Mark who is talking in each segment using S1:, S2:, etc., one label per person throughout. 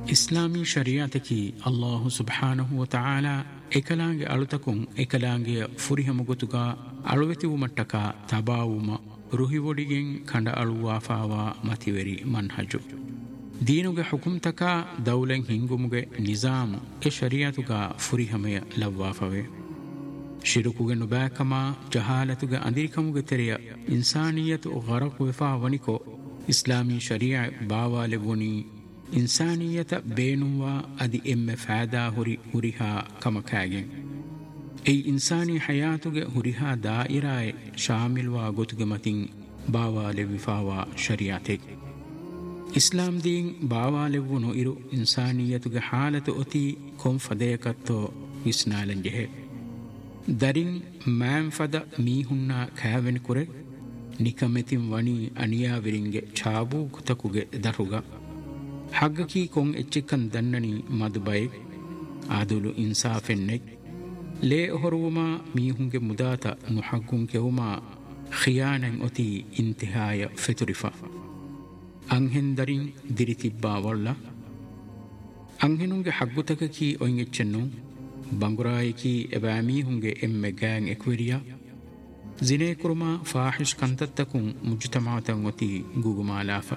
S1: ಇಸ್ಲಾಮಿ ಶರಿಯಾತಕಿ ಅಲ್ಲಾಹು ಸುಬ್ಹಾನಹು ವ ತಆಲಾ ekalaange alutakun ekalaange furihamugutuga aluwetiwu mattaka tabawuma ruhiwodigen kanda aluwafawa mativeri manhaju deenuge hukumtaka dawlen hingumuge nizamu e shariatuga furihamaya lawwafave shirukuge nubakama jahalatuge andirikamuge teriya insaniyatu gharaq wefa waniko islami sharia baawale woni insaniyata beenuwa adi emme faada huriha kamakagen ei insani hayatuge huriha dairae shamilwa gotuge matin baawale wifawa shariate islam din baawale wono iru insaniyatuge halatu oti kom fadeyakatto visnalanjehe darin man fada mihunna kaaven kure nikametin wani aniya viringe chabu kutakuge daruga haggaki kon echikkan dannani madubay adulu insafennek le horuma mihunge mudata muhaggun kewuma khiyanan oti intihaya feturifa anhen darin diritibba walla anhenunge haggutaka ki oingechennu bangurayiki ebami hunge emme gang ekwiriya zine kurma fahish kantattakun mujtama'atan oti gugumalafa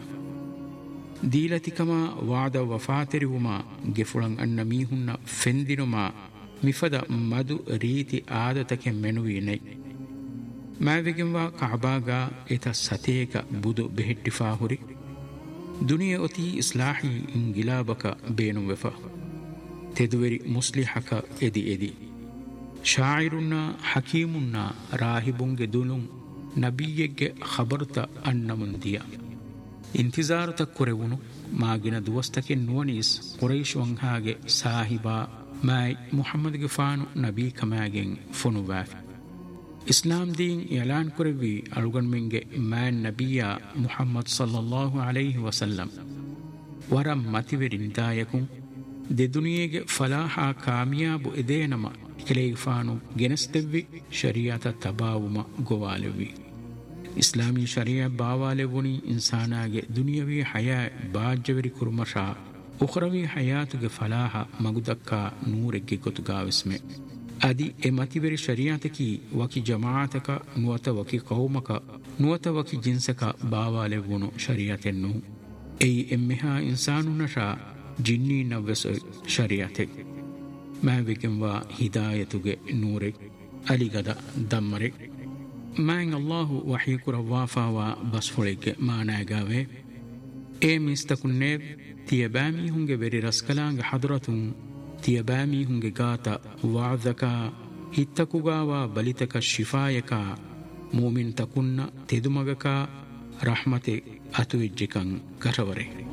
S1: ದೀಲತಿಕಮ ವಾದ ವಫಾತೆರಿವುಮ ಗೆಫುಳಂ ಅನ್ನ ಮೀಹುನ್ನ ಫೆಂದಿನುಮ ಮಿಫದ ಮದು ರೀತಿ ಆದತಕೆ ಮೆನುವಿನೈ ಮಾವೆಗೆಂವಾ ಕಅಬಾಗ ಎತ ಸತೇಕ ಬುದು ಬೆಹೆಟ್ಟಿಫಾ ಹುರಿ ದುನಿಯ ಒತಿ ಇಸ್ಲಾಹಿ ಇಂಗಿಲಾಬಕ ಬೇನು ವೆಫ ತೆದುವೆರಿ ಮುಸ್ಲಿಹಕ ಎದಿ ಶಾಯಿರುನ್ನ ಹಕೀಮುನ್ನ ರಾಹಿಬುಂಗೆ ದುನುಂ ನಬಿಯೆಗೆ ಖಬರ್ತ ಅನ್ನಮುಂದಿಯ ಇಂತಿಜಾರು ತಕ್ಕುರೆವುನು ಮಾಗಿನ ದುವಸ್ತಕ್ಕೆ ನುವನೀಸ್ ಕುರೈಶ್ ವಂಹಾಗೆ ಸಾಹಿಬಾ Mai ಮುಹಮ್ಮದ್ಗೆ ಫಾನು Nabi ಕಮಾಗೆಂ ಫುನುವಾಫಿ ಇಸ್ಲಾಂ Deen ಯಲಾನ್ ಕುರೆವಿ ಅಳುಗನ್ಮೆಂಗೆ man ನಬಿಯ Muhammad ಸಲ್ಲಲ್ಲಾಹು ಅಲೈಹಿ ವಸಲ್ಲಂ ವರಂ ಮತಿವೆರಿಂದಾಯಕು ದೆ ದುನಿಯೆಗೆ ಫಲಾಹ ಕಾಮಿಯಾಬು ಎದೇನಮ ಕೆಲೆಗೆ ಫಾನು ಗೆನಸ್ತೆವ್ವಿ ಶರಿಯಾತ ತಬಾವುಮ ಗೋವಾಲೆವ್ವಿ ಇಸ್ಲಾಮಿ sharia ಬಾವಾಲೆ ವನಿ ಇನ್ಸಾನಾಗೆ ದುನಿಯವಿ ಹಯಾ ಬಾಜ್ಜವರಿ ಕುರ್ಮಶಾ ಉಖ್ರವಿ ಹಯಾತುಗೆ ಫಲಾಹ ಮಗುದಕ್ಕ ನೂರೆಗ್ಗೆ ಗೊತ್ತುಗಾವಿಸ್ಮೆ ಅದಿ A ಮತಿವೆರಿ ಶರಿಯಾತಕಿ ವಕಿ ಜಮಾತಕ ನುವತ ವಕಿ ಕೌಮಕ ನುವತ ವಕಿ ಜಿನ್ಸಕ ಬಾವಾಲೆ ವನು ಶರಿಯಾತೆನ್ನು ಎಯಿ ಎಮ್ಮೆಹಾ ಇನ್ಸಾನುನಶಾ Jinni ನವ್ವೆಸ ಶರಿಯಾತೆ ಮ್ಯಾವಿಗೆಂವಾ ಹಿದಾಯತುಗೆ ನೂರೆ ಅಲಿಗದ ದಮ್ಮರೆ ಮ್ಯಾಂಗ್ ಅಲ್ಲಾಹು ವಹೀಕುರ ವಾಫಾವ ಬಸ್ಫುಳಿಗೆ ಮಾನಾಗಾವೆ ಏ ಮಿಸ್ತಕುನ್ನೆ ತಿಯಬಾಮಿ ಹುಂಗೆ ವೆರಿ ರಸ್ಕಲಾಂಗ ಹದುರತುಂ ತಿಯಬಾಮಿ ಹುಂಗೆ ಗಾತ ವಾದಕ ಹಿತ್ತಕುಗಾವ ಬಲಿತಕ ಶಿಫಾಯಕ ಮೂಮಿನ್ ತಕುನ್ನ ತೆದುಮಗಕ ರಹಮತೆ ಅತುವಿಜ್ಜಿಕಂ ಕರವರೆ